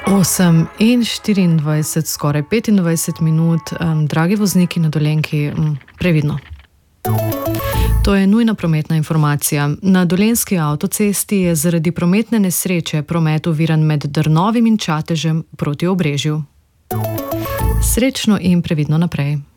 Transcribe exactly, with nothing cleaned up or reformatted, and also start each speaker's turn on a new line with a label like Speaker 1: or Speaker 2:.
Speaker 1: osem in štiriindvajset, skoraj petindvajset minut. Um, dragi vozniki na Dolenjki, um, previdno. To je nujna prometna informacija. Na dolenjski avtocesti je zaradi prometne nesreče promet oviran med Drnovim in Čatežem proti Obrežju. Srečno in previdno naprej.